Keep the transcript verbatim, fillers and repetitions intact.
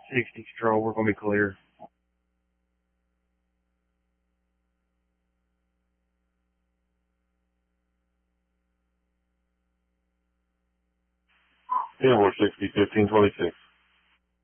sixty control, we're going to be clear. Kenmore sixty, fifteen twenty-six.